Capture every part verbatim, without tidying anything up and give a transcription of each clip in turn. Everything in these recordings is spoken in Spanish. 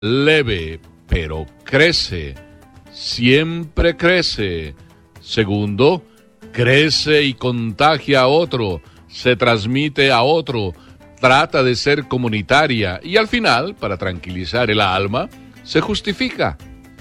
leve, pero crece, siempre crece. Segundo, crece y contagia a otro, se transmite a otro, trata de ser comunitaria y al final, para tranquilizar el alma, se justifica.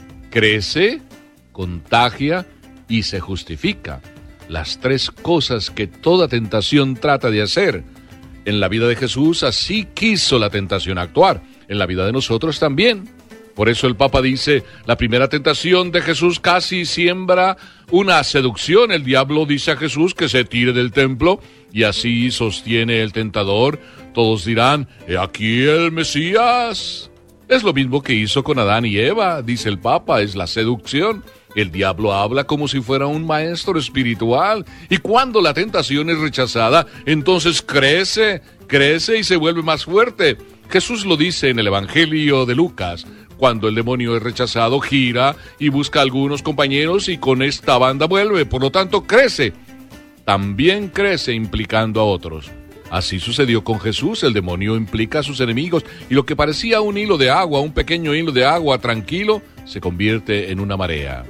Crece, contagia y se justifica. Las tres cosas que toda tentación trata de hacer. En la vida de Jesús así quiso la tentación actuar. En la vida de nosotros también. Por eso el Papa dice, la primera tentación de Jesús casi siembra una seducción. El diablo dice a Jesús que se tire del templo y así sostiene el tentador. Todos dirán, «He aquí el Mesías». Es lo mismo que hizo con Adán y Eva, dice el Papa, es la seducción. El diablo habla como si fuera un maestro espiritual. Y cuando la tentación es rechazada, entonces crece, crece y se vuelve más fuerte. Jesús lo dice en el Evangelio de Lucas. Cuando el demonio es rechazado, gira y busca a algunos compañeros y con esta banda vuelve. Por lo tanto, crece. También crece implicando a otros. Así sucedió con Jesús, el demonio implica a sus enemigos y lo que parecía un hilo de agua, un pequeño hilo de agua tranquilo, se convierte en una marea.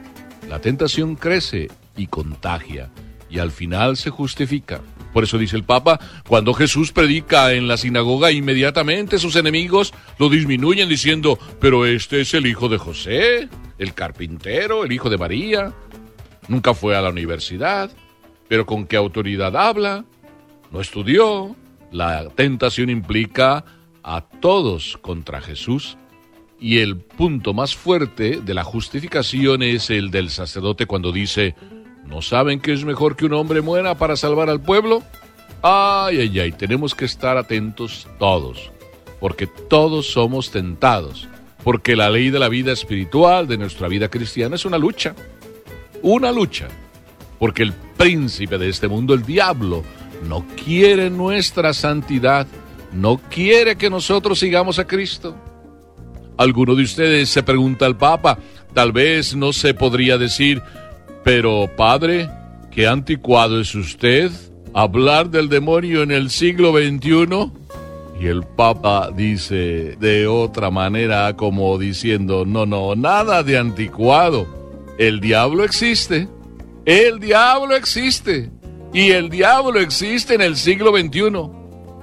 La tentación crece y contagia y al final se justifica. Por eso dice el Papa, cuando Jesús predica en la sinagoga, inmediatamente sus enemigos lo disminuyen diciendo, pero este es el hijo de José, el carpintero, el hijo de María. Nunca fue a la universidad, pero ¿con qué autoridad habla? No estudió. La tentación implica a todos contra Jesús. Y el punto más fuerte de la justificación es el del sacerdote cuando dice, ¿no saben que es mejor que un hombre muera para salvar al pueblo? Ay, ay, ay, tenemos que estar atentos todos, porque todos somos tentados, porque la ley de la vida espiritual, de nuestra vida cristiana, es una lucha, una lucha, porque el príncipe de este mundo, el diablo, no quiere nuestra santidad, no quiere que nosotros sigamos a Cristo. Alguno de ustedes se pregunta al Papa, tal vez no se podría decir, pero padre, ¿qué anticuado es usted? ¿Hablar del demonio en el siglo veintiuno? Y el Papa dice de otra manera como diciendo, no, no, nada de anticuado. El diablo existe, el diablo existe. Y el diablo existe en el siglo veintiuno.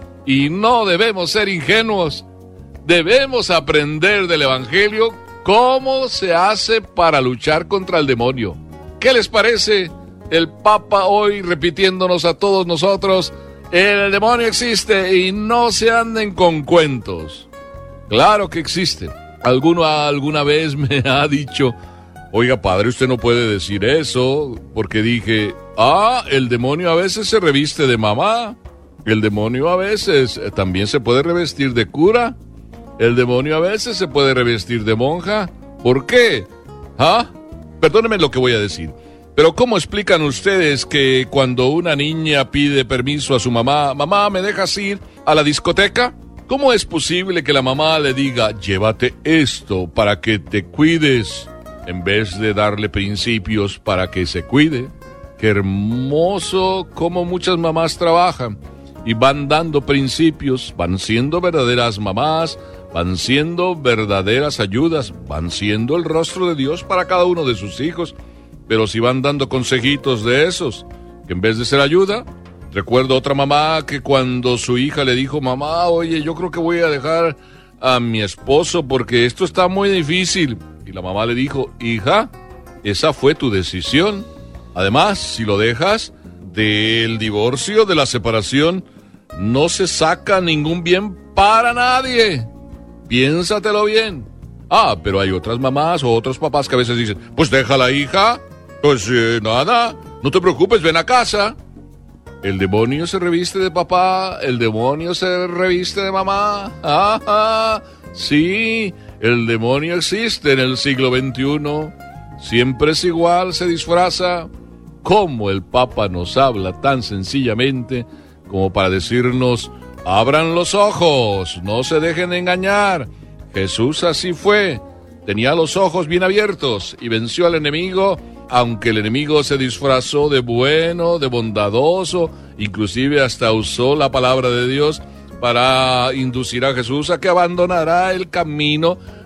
Y no debemos ser ingenuos. Debemos aprender del Evangelio cómo se hace para luchar contra el demonio. ¿Qué les parece el Papa hoy repitiéndonos a todos nosotros? El demonio existe y no se anden con cuentos. Claro que existe. Alguno alguna vez me ha dicho, oiga padre, usted no puede decir eso, porque dije, ah, el demonio a veces se reviste de mamá, el demonio a veces también se puede revestir de cura, el demonio a veces se puede revestir de monja. ¿Por qué? ¿Ah? Perdónenme lo que voy a decir, pero ¿cómo explican ustedes que cuando una niña pide permiso a su mamá, mamá, ¿me dejas ir a la discoteca? ¿Cómo es posible que la mamá le diga, llévate esto para que te cuides, en vez de darle principios para que se cuide? Qué hermoso cómo muchas mamás trabajan y van dando principios, van siendo verdaderas mamás, van siendo verdaderas ayudas, van siendo el rostro de Dios para cada uno de sus hijos. Pero si van dando consejitos de esos, que en vez de ser ayuda, recuerdo otra mamá que cuando su hija le dijo, mamá, oye, yo creo que voy a dejar a mi esposo porque esto está muy difícil. Y la mamá le dijo, hija, esa fue tu decisión. Además, si lo dejas, del divorcio, de la separación, no se saca ningún bien para nadie. Piénsatelo bien. Ah, pero hay otras mamás o otros papás que a veces dicen, pues déjala, hija. Pues eh, nada, no te preocupes, ven a casa. El demonio se reviste de papá, el demonio se reviste de mamá. Ah, ah, sí, el demonio existe en el siglo veintiuno. Siempre es igual, se disfraza. ¿Cómo el Papa nos habla tan sencillamente como para decirnos, abran los ojos, no se dejen engañar? Jesús así fue, tenía los ojos bien abiertos y venció al enemigo, aunque el enemigo se disfrazó de bueno, de bondadoso, inclusive hasta usó la palabra de Dios para inducir a Jesús a que abandonara el camino